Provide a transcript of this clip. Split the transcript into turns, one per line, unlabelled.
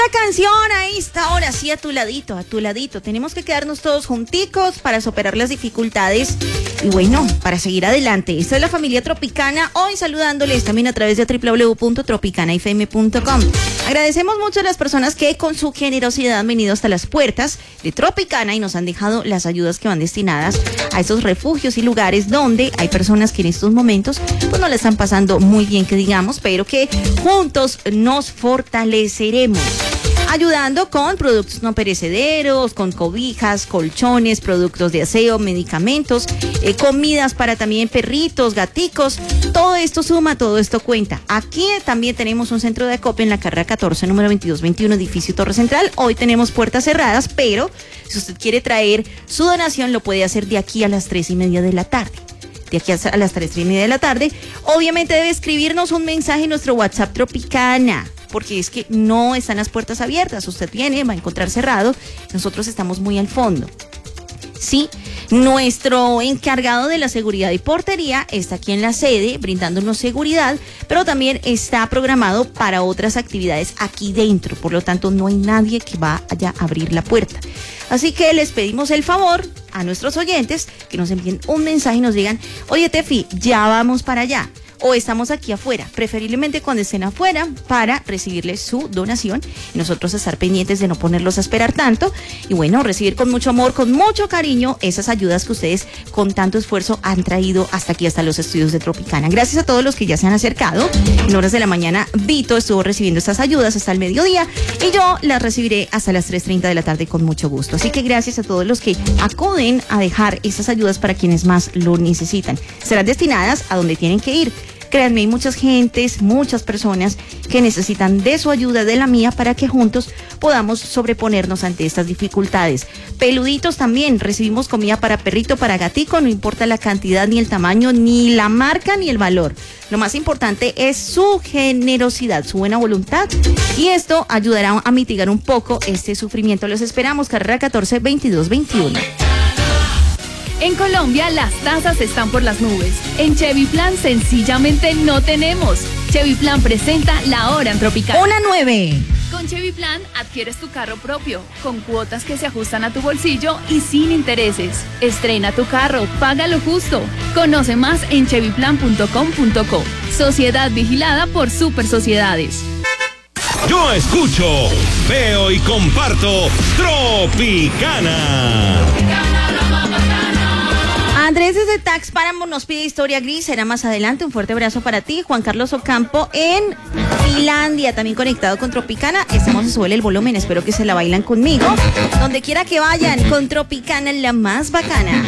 canción a esta hora, sí, a tu ladito. Tenemos que quedarnos todos junticos para superar las dificultades y bueno, para seguir adelante. Esta es la familia Tropicana, hoy saludándoles también a través de www.tropicanafm.com. Agradecemos mucho a las personas que con su generosidad han venido hasta las puertas de Tropicana y nos han dejado las ayudas que van destinadas a esos refugios y lugares donde hay personas que en estos momentos pues no la están pasando muy bien, que digamos, pero que juntos nos fortaleceremos. Ayudando con productos no perecederos, con cobijas, colchones, productos de aseo, medicamentos, comidas para también perritos, gaticos. Todo esto suma, todo esto cuenta. Aquí también tenemos un centro de acopio en la carrera 14, número 2221, edificio Torre Central. Hoy tenemos puertas cerradas, pero si usted quiere traer su donación, lo puede hacer de aquí a las 3:30 de la tarde. De aquí a las 3:30 de la tarde. Obviamente debe escribirnos un mensaje en nuestro WhatsApp Tropicana, porque es que no están las puertas abiertas. Usted viene, va a encontrar cerrado. Nosotros estamos muy al fondo. Sí, nuestro encargado de la seguridad y portería está aquí en la sede brindándonos seguridad, pero también está programado para otras actividades aquí dentro. Por lo tanto, no hay nadie que vaya a abrir la puerta. Así que les pedimos el favor a nuestros oyentes que nos envíen un mensaje y nos digan: oye, Tefi, ya vamos para allá, o estamos aquí afuera, preferiblemente cuando estén afuera para recibirles su donación y nosotros estar pendientes de no ponerlos a esperar tanto y bueno, recibir con mucho amor, con mucho cariño esas ayudas que ustedes con tanto esfuerzo han traído hasta aquí, hasta los estudios de Tropicana. Gracias a todos los que ya se han acercado. En horas de la mañana Vito estuvo recibiendo estas ayudas hasta el mediodía y yo las recibiré hasta las 3:30 de la tarde con mucho gusto. Así que gracias a todos los que acuden a dejar esas ayudas para quienes más lo necesitan. Serán destinadas a donde tienen que ir. Créanme, hay muchas gentes, muchas personas que necesitan de su ayuda, de la mía, para que juntos podamos sobreponernos ante estas dificultades. Peluditos también, recibimos comida para perrito, para gatico, no importa la cantidad, ni el tamaño, ni la marca, ni el valor. Lo más importante es su generosidad, su buena voluntad, y esto ayudará a mitigar un poco este sufrimiento. Los esperamos, carrera 14, 2221.
En Colombia las tasas están por las nubes. En Chevy Plan sencillamente no tenemos. Chevy Plan presenta la hora en Tropicana.
1:09.
Con Chevy Plan adquieres tu carro propio, con cuotas que se ajustan a tu bolsillo y sin intereses. Estrena tu carro, págalo justo. Conoce más en chevyplan.com.co. Sociedad vigilada por Super Sociedades.
Yo escucho, veo y comparto Tropicana.
Andrés desde Tax Páramo nos pide Historia Gris, será más adelante. Un fuerte abrazo para ti. Juan Carlos Ocampo en Finlandia, también conectado con Tropicana. Estamos a subir el volumen, espero que se la bailan conmigo. Donde quiera que vayan, con Tropicana, la más bacana.